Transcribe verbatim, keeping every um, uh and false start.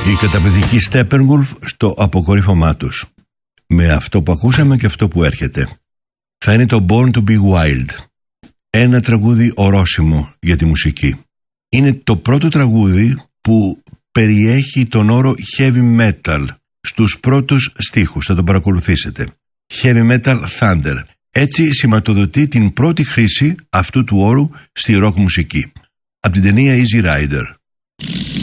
Η καταπληκτική Steppenwolf στο αποκορύφωμά τους, με αυτό που ακούσαμε και αυτό που έρχεται. Θα είναι το Born to be Wild, ένα τραγούδι ορόσημο για τη μουσική. Είναι το πρώτο τραγούδι που περιέχει τον όρο heavy metal στους πρώτους στίχους, θα τον παρακολουθήσετε. Heavy metal thunder. Έτσι σηματοδοτεί την πρώτη χρήση αυτού του όρου στη rock μουσική. Από την ταινία Easy Rider.